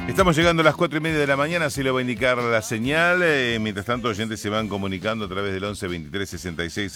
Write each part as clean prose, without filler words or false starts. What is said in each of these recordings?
Estamos llegando a las 4:30 de la mañana, así lo va a indicar la señal. Mientras tanto, oyentes se van comunicando a través del 11 23 66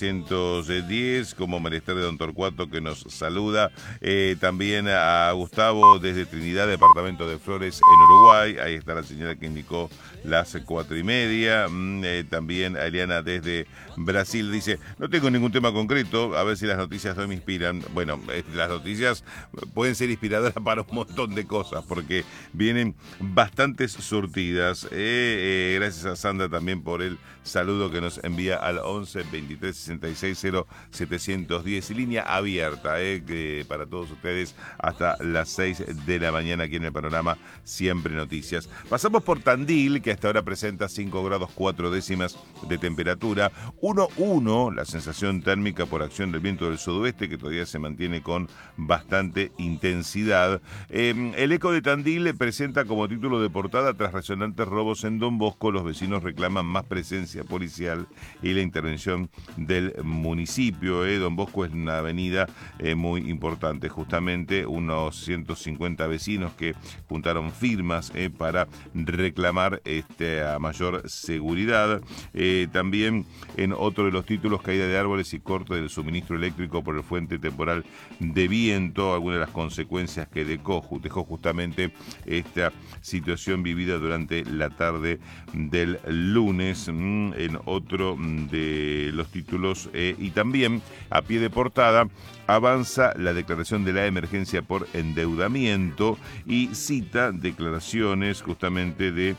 0710, como Malestar de Don Torcuato, que nos saluda. También a Gustavo desde Trinidad, departamento de Flores, en Uruguay. Ahí está la señal que indicó las 4:30. También a Eliana desde Brasil dice: no tengo ningún tema concreto, a ver si las noticias hoy me inspiran. Bueno, las noticias pueden ser inspiradoras para un montón de cosas, porque vienen bastantes surtidas. Gracias a Sandra también por el saludo que nos envía al 11 23 66 0710. Línea abierta que para todos ustedes hasta las 6 de la mañana aquí en el Panorama Siempre Noticias. Pasamos por Tandil, que hasta ahora presenta 5 grados 4 décimas de temperatura. 1,1 la sensación térmica por acción del viento del sudoeste, que todavía se mantiene con bastante intensidad. El Eco de Tandil presenta como título de portada: tras resonantes robos en Don Bosco, los vecinos reclaman más presencia policial y la intervención del municipio. Don Bosco es una avenida muy importante, justamente unos 150 vecinos que juntaron firmas para reclamar a mayor seguridad. También en otro de los títulos, caída de árboles y corte del suministro eléctrico por el frente temporal de viento, algunas de las consecuencias que dejó justamente esta situación vivida durante la tarde del lunes. En otro de los títulos, y también a pie de portada, avanza la declaración de la emergencia por endeudamiento, y cita declaraciones justamente de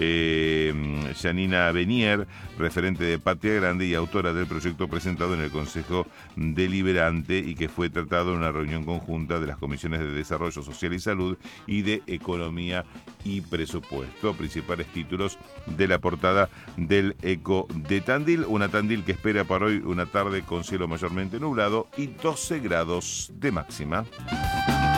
Janina Benier, referente de Patria Grande y autora del proyecto presentado en el Consejo Deliberante y que fue tratado en una reunión conjunta de las comisiones de Desarrollo Social y Salud y de Economía y Presupuesto. Principales títulos de la portada del Eco de Tandil. Una Tandil que espera para hoy una tarde con cielo mayormente nublado y 12 grados de máxima.